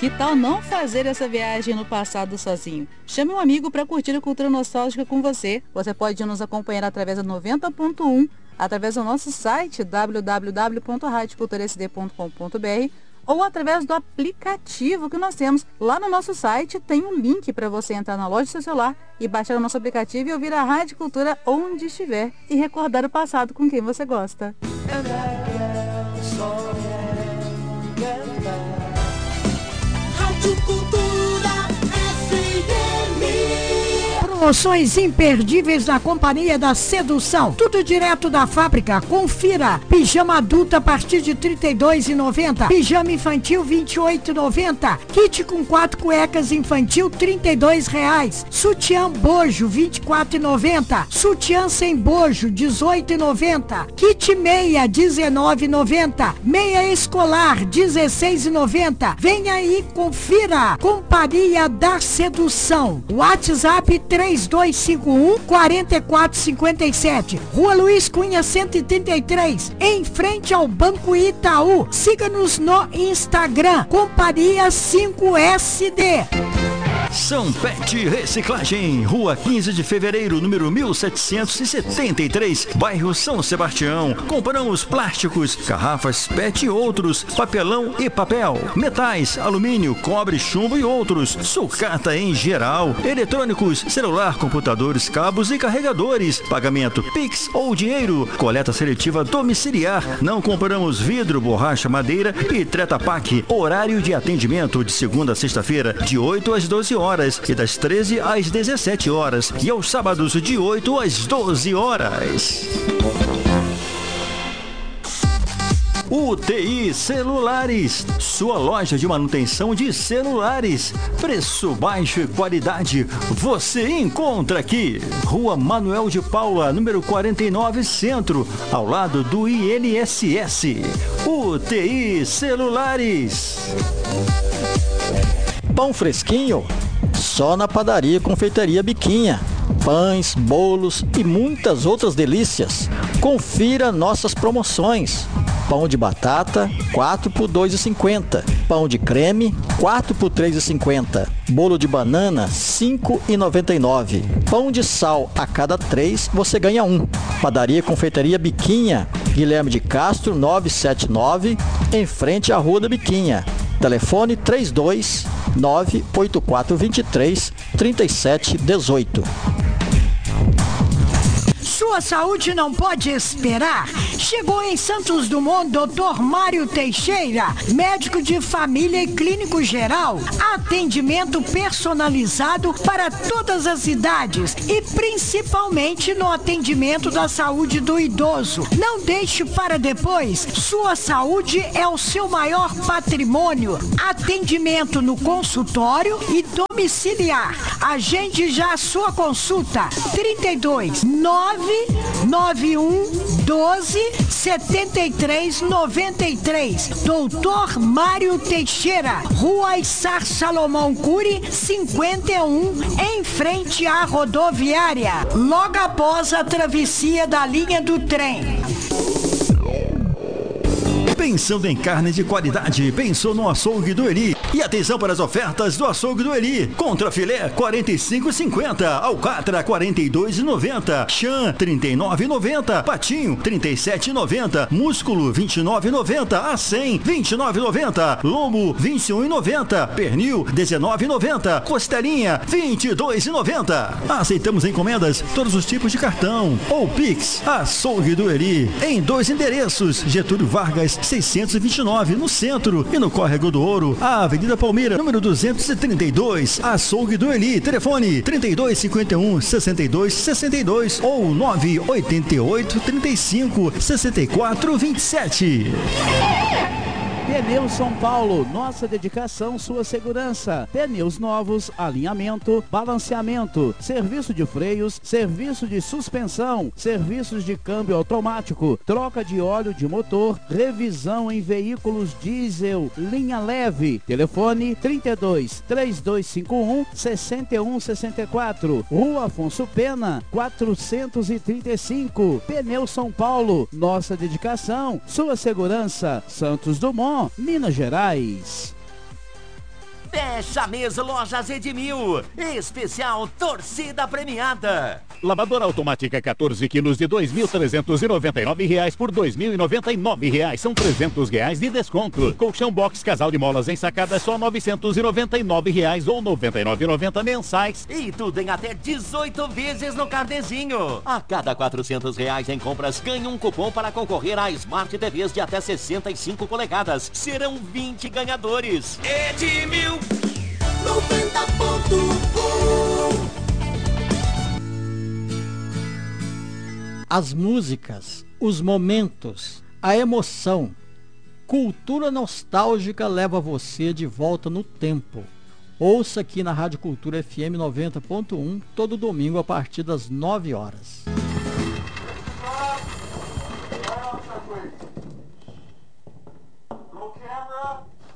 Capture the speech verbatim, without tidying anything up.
Que tal não fazer essa viagem no passado sozinho? Chame um amigo para curtir a cultura nostálgica com você. Você pode nos acompanhar através da noventa ponto um, através do nosso site w w w ponto rádio cultura s d ponto com ponto b r ou através do aplicativo que nós temos. Lá no nosso site tem um link para você entrar na loja do seu celular e baixar o nosso aplicativo e ouvir a Rádio Cultura onde estiver e recordar o passado com quem você gosta. Rádio Cultura F M. Promoções imperdíveis na Companhia da Sedução. Tudo direto da fábrica. Confira. Pijama adulto a partir de trinta e dois reais e noventa centavos. Pijama infantil vinte e oito reais e noventa centavos. Kit com quatro cuecas infantil trinta e dois reais. Sutiã bojo vinte e quatro reais e noventa centavos. Sutiã sem bojo dezoito reais e noventa centavos. Kit meia dezenove reais e noventa centavos. Meia escolar dezesseis reais e noventa centavos. Venha aí, confira. Companhia da Sedução. WhatsApp três dois cinco um, quatro quatro cinco sete. Rua Luiz Cunha cento e trinta e três, em frente ao Banco Itaú. Siga-nos no Instagram, Companhia cinco S D. São Pet Reciclagem, Rua quinze de Fevereiro, número mil setecentos e setenta e três, bairro São Sebastião. Compramos plásticos, garrafas Pet e outros, papelão e papel, metais, alumínio, cobre, chumbo e outros, sucata em geral, eletrônicos, celular, computadores, cabos e carregadores, pagamento Pix ou dinheiro, coleta seletiva domiciliar. Não compramos vidro, borracha, madeira e Treta Pak. Horário de atendimento de segunda a sexta-feira, de oito às doze horas e das treze às dezessete horas, e aos sábados de oito às doze horas. U T I Celulares, sua loja de manutenção de celulares. Preço baixo e qualidade você encontra aqui. Rua Manuel de Paula, número quarenta e nove, Centro, ao lado do I N S S. U T I Celulares. Pão fresquinho? Só na Padaria e Confeitaria Biquinha. Pães, bolos e muitas outras delícias. Confira nossas promoções. Pão de batata, quatro por dois reais e cinquenta centavos. Pão de creme, quatro por três reais e cinquenta centavos. Bolo de banana, cinco reais e noventa e nove centavos. Pão de sal, a cada três você ganha um. Padaria e Confeitaria Biquinha, Guilherme de Castro, novecentos e setenta e nove, em frente à Rua da Biquinha. Telefone três dois nove oito quatro dois três três sete um oito. Sua saúde não pode esperar. Chegou em Santos Dumont doutor Mário Teixeira, médico de família e clínico geral. Atendimento personalizado para todas as idades e principalmente no atendimento da saúde do idoso. Não deixe para depois. Sua saúde é o seu maior patrimônio. Atendimento no consultório e domiciliar. Agende já a sua consulta. trinta e dois, nove nove um, doze, setenta e três, noventa e três. doutor Mário Teixeira, Rua Issar Salomão Cury, cinquenta e um, em frente à rodoviária, logo após a travessia da linha do trem. Pensando em carne de qualidade, pensou no Açougue do Eli. E atenção para as ofertas do Açougue do Eli. Contra filé, quarenta e cinco reais e cinquenta centavos. Alcatra, quarenta e dois reais e noventa centavos. Chã, trinta e nove reais e noventa centavos. Patinho, trinta e sete reais e noventa centavos. Músculo, vinte e nove reais e noventa centavos. A cem, vinte e nove reais e noventa centavos. Lombo, vinte e um reais e noventa centavos. Pernil, dezenove reais e noventa centavos. Costelinha, vinte e dois reais e noventa centavos. Aceitamos encomendas, todos os tipos de cartão ou Pix. Açougue do Eli, em dois endereços. Getúlio Vargas, seiscentos e vinte e nove, no centro, e no Córrego do Ouro, a Avenida Palmeira, número duzentos e trinta e dois. Açougue do Eli, telefone trinta e dois, cinquenta e um, sessenta e dois, sessenta e dois ou nove oito oito, trinta e cinco, sessenta e quatro, vinte e sete. Pneus São Paulo, nossa dedicação, sua segurança. Pneus novos, alinhamento, balanceamento, serviço de freios, serviço de suspensão, serviços de câmbio automático, troca de óleo de motor, revisão em veículos diesel, linha leve. Telefone trinta e dois, três dois cinco um, seis um seis quatro. Rua Afonso Pena, quatrocentos e trinta e cinco. Pneus São Paulo, nossa dedicação, sua segurança. Santos Dumont, Minas Gerais. Fecha mês Lojas Edmil. Especial Torcida Premiada. Lavadora automática quatorze quilos de dois mil trezentos e noventa e nove reais por dois mil e noventa e nove reais. São trezentos reais de desconto. Colchão box casal de molas ensacada só novecentos e noventa e nove reais ou noventa e nove reais e noventa centavos mensais. E tudo em até dezoito vezes no carnezinho. A cada quatrocentos reais em compras, ganhe um cupom para concorrer a Smart T Vs de até sessenta e cinco polegadas. Serão vinte ganhadores. Edmil noventa ponto um. As músicas, os momentos, a emoção. Cultura nostálgica leva você de volta no tempo. Ouça aqui na Rádio Cultura F M noventa ponto um todo domingo a partir das nove horas.